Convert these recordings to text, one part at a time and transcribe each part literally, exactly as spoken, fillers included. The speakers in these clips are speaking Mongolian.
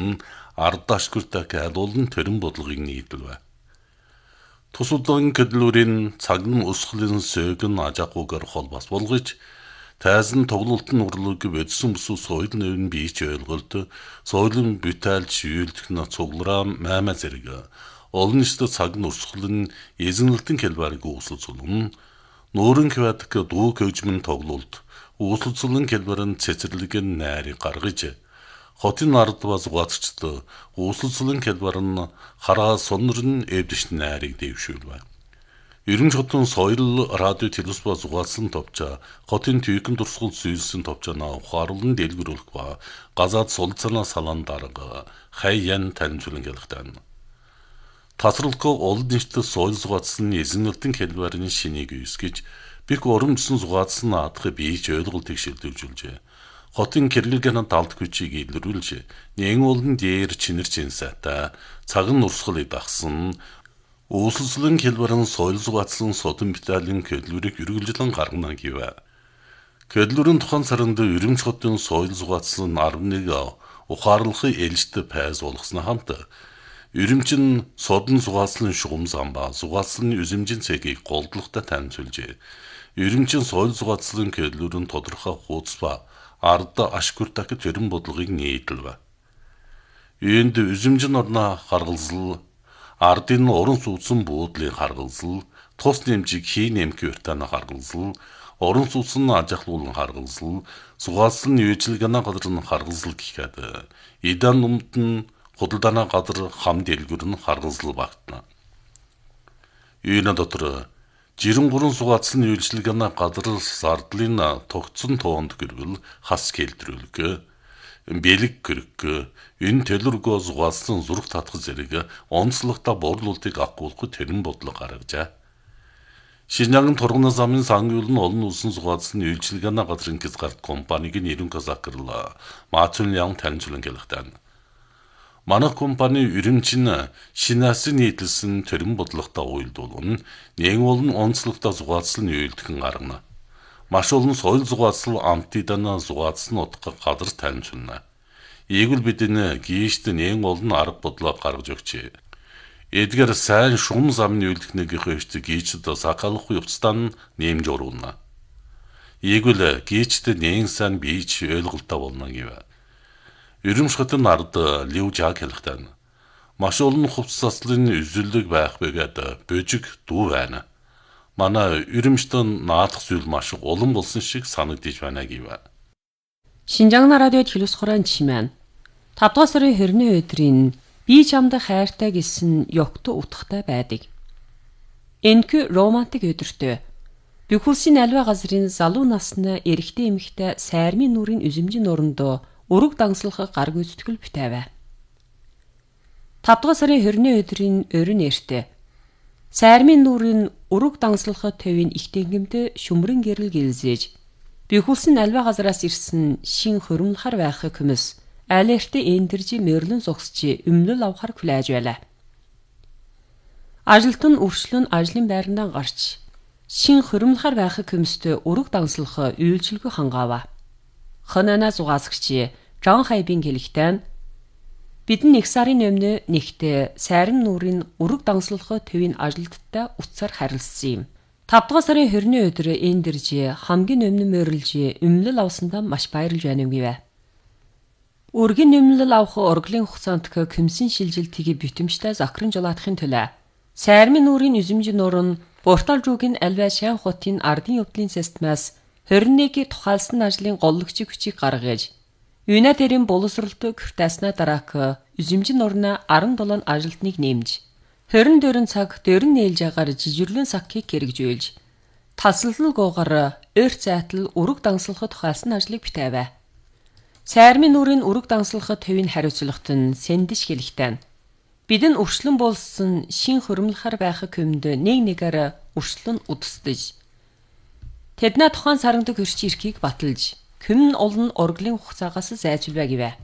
нь ард ашгүртэй айлуулан төрийн бодлогыг нийлвэ. Тус удаан гэдлүүрийн цагн усхлын сөөгн ажаагүйгээр холбос болгож тайзан тоглолтын урлыг бодсон бүсүү соёл нэвн бийч ойлголт соёлын бүтээлж юйлдэх на цуглараа маймаа зэрэг олон нийтэд цагн усхлын эзэнэлтэн хэлбэрийг үүсэлцүүлэн нуурын хвадк дуу хөгжмөн тоглолт үүсэлцүүлэн хэлбэрэн цэцэрлэгэн найрыг гаргаж хотын ард бас угаацчд үүсэлцүүлэн хэлбэрэн хараа сонрын эвдэш найрыг дэвшүүлвэ. Ерөнхий хотын соёл радио телевиз угаасан товча хотын түйхэн дурсгал зүйлсэн товчана ухаарлан дэлгэрүүлэх ба газаад сулцана салан дарга хайян танилцуулан гэлхтэн. Тасралгүй олон нийтэд соёл угаацсан эзэнэлтэн хэлбэрийн шинийг үүсгэж бик урамжсан угаацсан наадах бийч ойлголтыг шилжүүлжээ. Хотын гэрлэгэн далд хүчийг илрүүлж нэгэн олон дээр чинэр чинсатай цагн урсгалыг дагсан Үүсэлцлэн хэлбэрэн соёл зугаацсан содон биталийн хөдлөрийг үргэлжлэн гаргана гэвэ. Хөдлөрийн тухайн саранд Өрөмч хотын соёл зугаацсан арван нэг ухаарлахын ээлжтэй пайз болгосноо хамт Өрөмчин содон зугаацсан шугам замба зугаацсан үзэмжин цэгийг голдлоготой танилцуулжээ. Өрөмчин соёл зугаацсан хөдлөрийн тодорхой хуудас ба ард ашгүртак төрийн бодлогыг нийтэлвэ. Үүнд үзэмжин орно харгалзал ардын уран суудсан буудлын харгалзал, тус нэмжиг хий нэмхи уртааны харгалзал, уран суудсан ажихлуулан харгалзал, зугаалсан үйжилгэна гадар нь харгалзал гэхэд идан numд нь худалдаана гадар хам дэлгүр нь харгалзал багтана. Үүн дотор жирэн гурван зугаалсан үйжилгэна гадар зардлын тогтсон тоонд гэрвэл хас кэлтрүүлг бэлэг гэрэг энэ төлөргөө зугаалсан зураг татах зэрэг онцлогтой борлуулалтыг агуулах төрийн бодлого гаргажээ. Шинжаан турганы замын сангийн нь олон улсын зугаалсан үйлчилгээний газрын хязгаарт компаниг нэрэн казакрла Маацун ян танилцуулан гэлхтэн. Манайх компани Өрөмчин шинаасын нийтлсэн төрийн бодлоготой уйлдуулна нэгэн олон онцлогтой зугаалсан үйлдэхэн гаргана. Маш олон соёл зугаалсан амтидана зугаалсан утга газар танилцуулна. Ийгэл бидний гişт нэгэн олон арга бодлоо гаргаж өгчээ. Эдгээр сайн шум замны үйлдэхнийг хөөж гişт сакалах явцдан нэмж оруулна. Ийгэл гişт нэгэн сайн бийч ойлголттой болно гэв. Өрөмч хотын ард Ливжаг хэлхтэн. Маш олон хувцаслын үзүүлэг байх бэгээд божиг дүү байна. Манай Өрөмчтөн наадах зүйл маш олон болсон шиг санагдаж байна гэв. Шинжаан радио телевиз хорон чимэн. тавдугаар сарын хорины өдрийн би чамд хайртай гэсэн ёгто утгатай байдаг. Энэхүү романтик өдөртөө Бөхүлсийн альва газрын залуу насны эрэгтэй эмэгтэй сайрмын нүрийн үзэмжин орондоо өрөг дансалхах гарг үзтгэл битээвэ. тавдугаар сарын хорины өдрийн өрн эртээ сайрмын нүрийн өрөг дансалхах төвийн их тэнгэмд шүмрэн гэрэл гэлзээж Бөхүлсийн альва газраас ирсэн шин хөрөмлөхөр байх хүмүүс алерт эндэржи мөрлөн зогсчи өмнөл авахар хүлээж байлаа. Ажилт нь үршлэн ажлын байрандаа гарч шин хөрөмлөхөр байх хүмүүстэй өрөг дансалхах үйлчилгээ хангаава. Ханана зугаасгч Жон Хайбин хэлэхдээ бидний нэг сарын өмнө нэгтээ сайрам нүрийн өрөг дансалхах төвийн ажилттай утсаар харилцсан юм. тавдугаар сарын хорины өдөр эндэрж хамгийн өмнө мөрлж өмнөл авсандаа маш баярлж байна юм гэвэ. Өргөн өмнөл авах орглын хугацаанд көмсөн шилжилтийг битэмжтэй захрын жолоодохын төлөө сайрмын нүрийн үзэмжин нурн Борталжуугийн альва шан хотын ардын явдлын системаас хорин нэгийг тухайлсан ажлын голлогчиг хүчийг гаргаж Юна тэрийн боловсролтой квартаснаа дараах үзэмжин нурна арван долоо ажилтныг нэмж хорин дөрөн цаг дөрөн нээлж агаар жижирлэн сакийг хэрэгжүүлж талсалгуугаар ойр зайтал өрөг дансалхах тухайлсан ажлыг битээвэ. Сайрмын нүрийн өрөг дансалхах төвийн хариуцлагт нь сэндэж хэлэхдээ бидэн өршлөн болсон шин хөрөмлөхөр байх көмд нэг нэгээр өршлөн удасдаж тэднээ тухайн сарандаг хөрч ирхийг баталж көмн олон орглын хугацаагаас зайлшгүй гэвэ.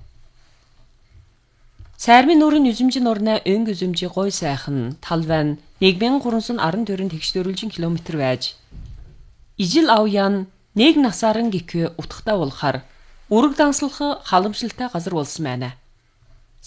Сайрмын нүрийн үзэмжин урнаа өнг үзэмжи гой сайхан талван нэг мянган гурван сая ардын төрөнд тэгшдөрүүлжин километр байж ижил авян нэг насааран гихэ утгатай болохоор өрөг дансалхах халамжлалтай газар болсон байна.